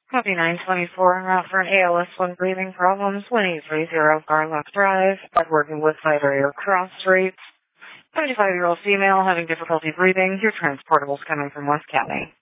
Copy 924, en route for an ALS-1 breathing problems, 1830 Garlock Drive, Edward and Woodside area cross streets. 75-year-old female having difficulty breathing. Your transportable's coming from West County.